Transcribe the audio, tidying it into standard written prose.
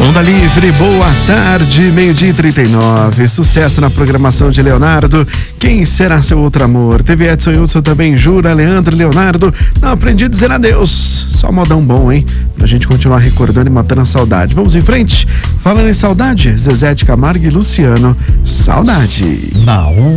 Onda Livre, boa tarde, 12h39. Sucesso na programação de Leonardo. Quem será seu outro amor? Teve Edson e Hudson também, Jura, Leandro e Leonardo. Não aprendi a dizer adeus. Só modão bom, hein? Pra gente continuar recordando e matando a saudade. Vamos em frente? Falando em saudade, Zezé de Camargo e Luciano. Saudade. Na